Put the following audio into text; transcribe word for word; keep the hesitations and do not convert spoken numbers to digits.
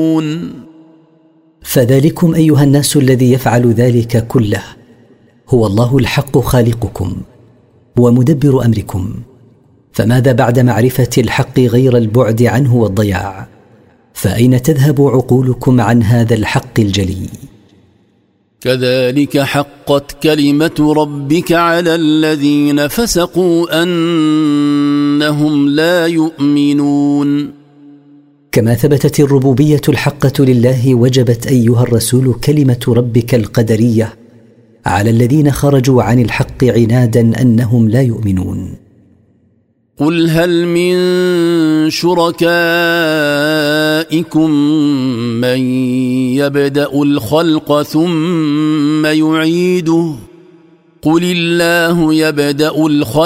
فذلكم أيها الناس الذي يفعل ذلك كله هو الله الحق خالقكم ومدبر أمركم، فماذا بعد معرفة الحق غير البعد عنه والضياع؟ فأين تذهب عقولكم عن هذا الحق الجلي؟ كذلك حقت كلمة ربك على الذين فسقوا أنهم لا يؤمنون. كما ثبتت الربوبية الحقة لله، وجبت أيها الرسول كلمة ربك القدرية على الذين خرجوا عن الحق عنادا أنهم لا يؤمنون. قل هل من شركائكم من يبدأ الخلق ثم يعيده قل الله يبدأ الخلق